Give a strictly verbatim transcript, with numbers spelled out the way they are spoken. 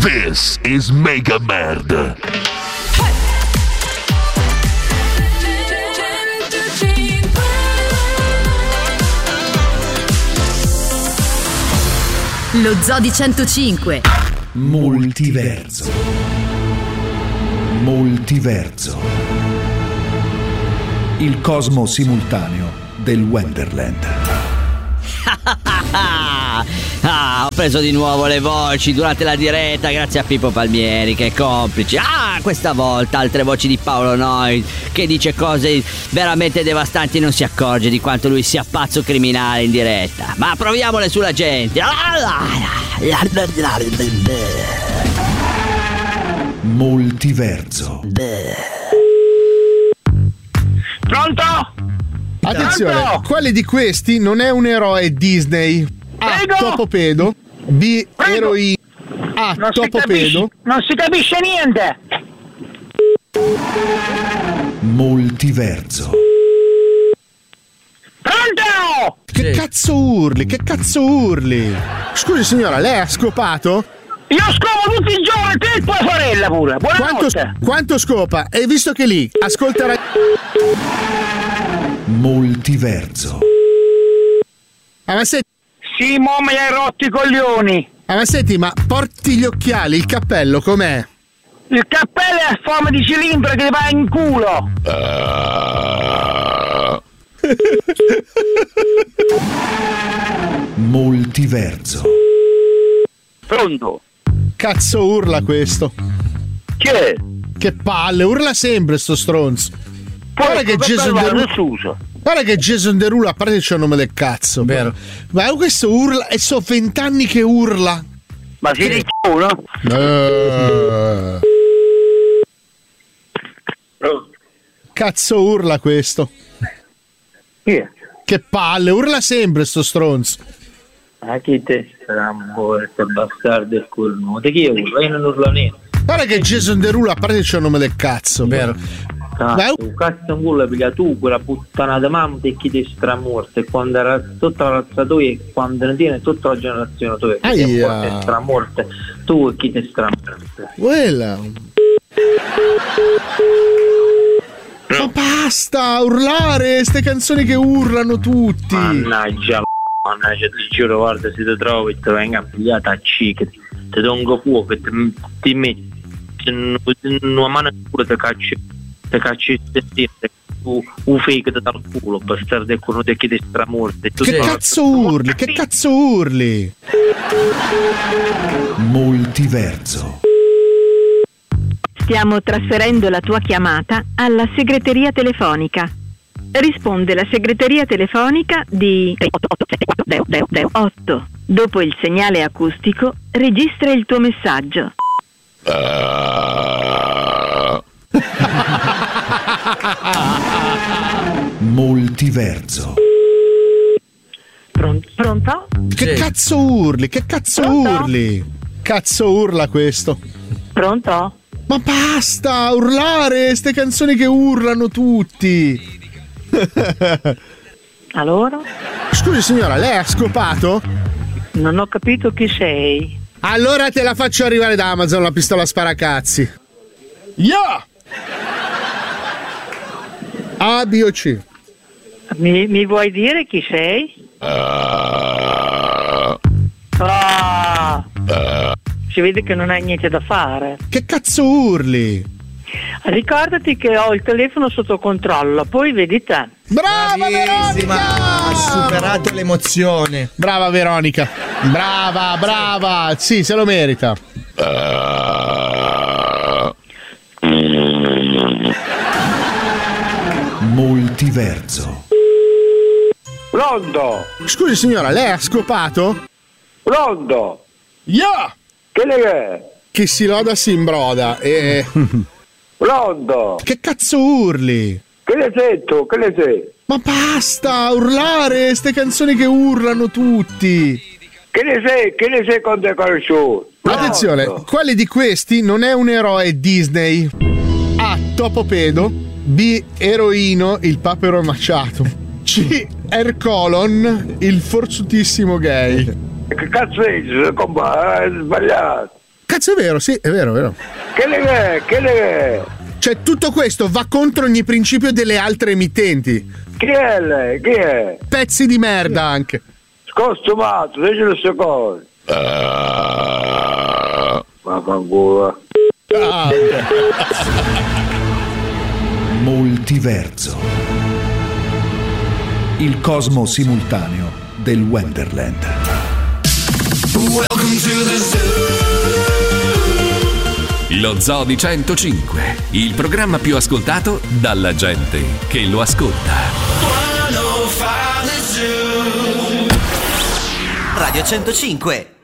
This is Mega Merd. Lo Zoo di centocinque. Multiverso. Multiverso. Il cosmo simultaneo del Wonderland. Ah, ho preso di nuovo le voci durante la diretta grazie a Pippo Palmieri che è complice. Ah, questa volta altre voci di Paolo Noyes che dice cose veramente devastanti e non si accorge di quanto lui sia pazzo criminale in diretta. Ma proviamole sulla gente. Multiverso. Pronto? Attenzione, Pronto? quale di questi non è un eroe Disney? A. Prego? Topopedo. B. Prego? Eroina. A. Non si Topopedo. capisce, non si capisce niente. Multiverso. Pronto? Che cazzo urli? Che cazzo urli? Scusi signora, lei ha scopato? Io scopo tutti i giorni, te e tua sorella pure. Quanto, Buonanotte. quanto scopa? E visto che lì ascolterà. Multiverso. Ah, ma senti. Sì, mo mi hai rotto i coglioni. Ah, ma senti, ma porti gli occhiali, il cappello com'è? Il cappello è a forma di cilindro che ti va in culo. Multiverso. Pronto? Cazzo urla questo? Chi è? Che palle, urla sempre sto stronzo. Guarda che Jason Derulo. Guarda che Jason Derulo, a parte c'è il nome del cazzo. Vero. Ma questo urla e so vent'anni che urla. Ma si dice uno? Eh. Cazzo urla questo? Chi è? Che palle, urla sempre sto stronzo. Ma chi te sarà un po' questo bastardo del corno? Di chi è urla? Io non urlo niente. Guarda che Jason Derulo, a parte c'è il nome del cazzo. Vero. Cazzo, un cazzo in culo perché tu quella puttana di mamma te chi ti stramorta e quando era tutta la razza tua e quando ne tiene tutta la generazione tua che ti è stramorta tu e chi ti stramorta quella. Ma basta urlare ste canzoni che urlano tutti. Mannaggia mannaggia ti giuro guarda se ti trovi e ti venga pigliata a cica ti do un fuoco e ti, ti metti una mano in culo ti cacci te cacci tu un fake da dal culo bastardo e quello che ti stramorte che cazzo urli che cazzo urli Multiverso. Stiamo trasferendo la tua chiamata alla segreteria telefonica. Risponde la segreteria telefonica di otto. Dopo il segnale acustico registra il tuo messaggio. Multiverso. Pronto? Pronto? Che sì. Cazzo urli? Che cazzo Pronto? urli? Cazzo urla questo? Pronto? Ma basta urlare ste canzoni che urlano tutti. Allora? Scusi signora, lei ha scopato? Non ho capito chi sei. Allora te la faccio arrivare da Amazon la pistola sparacazzi. Yeah! A, B o C? Mi, mi vuoi dire chi sei? Uh... Ah, uh... Si vede che non hai niente da fare. Che cazzo urli? Ricordati che ho il telefono sotto controllo, poi vedi te. Brava Veronica! Ha superato l'emozione. Brava Veronica. Brava, brava. Sì, se lo merita. Multiverso. Pronto? Scusi signora, lei ha scopato? Pronto? Yeah! Che ne è? Chi si loda si imbroda e... Pronto? Che cazzo urli? Che ne sei tu? Che ne sei? Ma basta urlare ste canzoni che urlano tutti. Che ne sei? Che ne sei con te conosciuto? Attenzione, quale di questi non è un eroe Disney? A. Topopedo. B. Eroino, il papero maciato. C. Ercolon, il forzutissimo gay. Che cazzo è? È sbagliato. Cazzo, è vero, sì, è vero, è vero. Che le è? Che le è? Cioè, tutto questo va contro ogni principio delle altre emittenti. Chi è lei? Chi è? Pezzi di merda anche. Scostumato, dici le sue cose. Uh... Vaffanculo. Ah. Multiverso. Il cosmo simultaneo del Wonderland. Lo Zoo di centocinque, il programma più ascoltato dalla gente che lo ascolta. Radio centocinque.